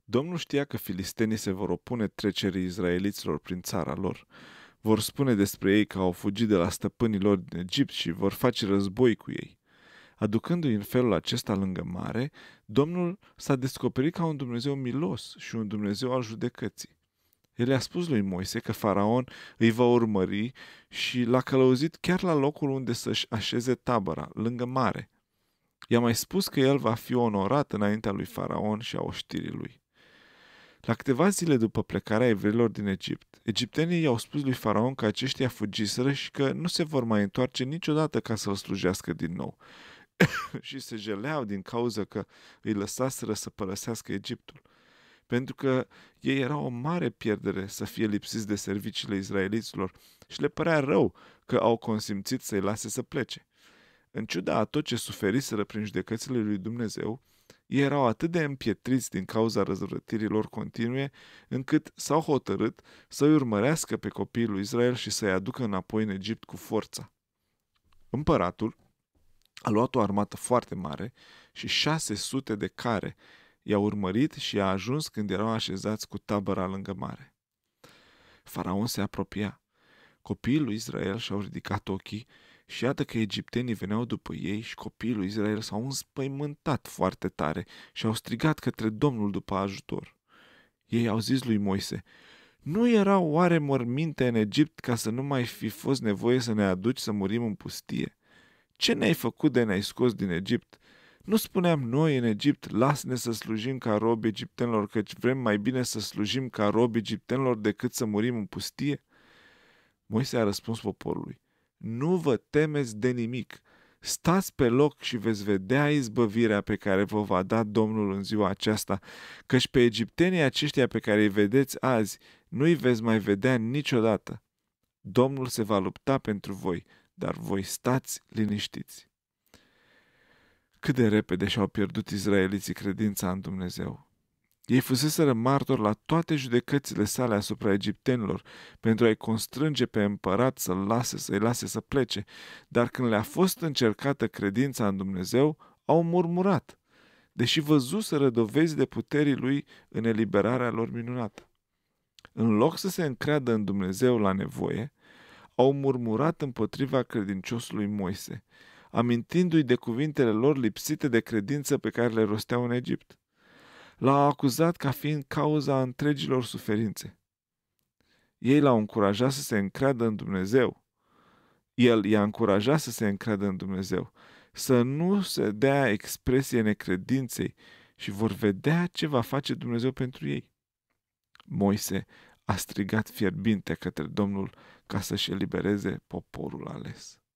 Domnul știa că filistenii se vor opune trecerii izraeliților prin țara lor. Vor spune despre ei că au fugit de la stăpânii lor din Egipt și vor face război cu ei. Aducându-i în felul acesta lângă mare, Domnul s-a descoperit ca un Dumnezeu milos și un Dumnezeu al judecății. El i-a spus lui Moise că Faraon îi va urmări și l-a călăuzit chiar la locul unde să-și așeze tabăra, lângă mare. I-a mai spus că el va fi onorat înaintea lui Faraon și a oștirii lui. La câteva zile după plecarea evreilor din Egipt, egiptenii i-au spus lui Faraon că aceștia fugiseră și că nu se vor mai întoarce niciodată ca să-l slujească din nou. Și se jeleau din cauza că îi lăsaseră să părăsească Egiptul. Pentru că ei era o mare pierdere să fie lipsiți de serviciile izraeliților și le părea rău că au consimțit să-i lase să plece. În ciuda a tot ce suferiseră prin judecățile lui Dumnezeu, ei erau atât de împietriți din cauza răzvrătirilor continue, încât s-au hotărât să-i urmărească pe copiii lui Israel și să-i aducă înapoi în Egipt cu forța. Împăratul a luat o armată foarte mare și 600 de care i-a urmărit și a ajuns când erau așezați cu tabăra lângă mare. Faraon se apropia. Copiii lui Israel și-au ridicat ochii și iată că egiptenii veneau după ei și copiii lui Israel s-au înspăimântat foarte tare și au strigat către Domnul după ajutor. Ei au zis lui Moise: "Nu era oare morminte în Egipt ca să nu mai fi fost nevoie să ne aduci să murim în pustie? Ce ne-ai făcut de ne-ai scos din Egipt? Nu spuneam noi în Egipt, lasă-ne să slujim ca robi egiptenilor, căci vrem mai bine să slujim ca robi egiptenilor decât să murim în pustie?" Moise a răspuns poporului: "Nu vă temeți de nimic. Stați pe loc și veți vedea izbăvirea pe care vă va da Domnul în ziua aceasta, căci pe egiptenii aceștia pe care îi vedeți azi, nu-i veți mai vedea niciodată. Domnul se va lupta pentru voi, dar voi stați liniștiți." Cât de repede și-au pierdut izraeliții credința în Dumnezeu. Ei fuseseră martori la toate judecățile sale asupra egiptenilor pentru a-i constrânge pe împărat să-i lase să plece, dar când le-a fost încercată credința în Dumnezeu, au murmurat, deși văzuseră dovezi de puterii lui în eliberarea lor minunată. În loc să se încreadă în Dumnezeu la nevoie, au murmurat împotriva credinciosului Moise, amintindu-i de cuvintele lor lipsite de credință pe care le rosteau în Egipt. L-au acuzat ca fiind cauza întregilor suferințe. Ei l-au încurajat să se încreadă în Dumnezeu. El i-a încurajat să se încreadă în Dumnezeu, să nu se dea expresie necredinței și vor vedea ce va face Dumnezeu pentru ei. Moise a strigat fierbinte către Domnul ca să-și elibereze poporul ales.